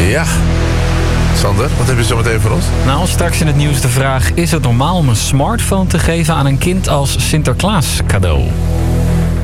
Ja. Sander, wat heb je zo meteen voor ons? Nou, straks in het nieuws de vraag: is het normaal om een smartphone te geven aan een kind als Sinterklaas cadeau?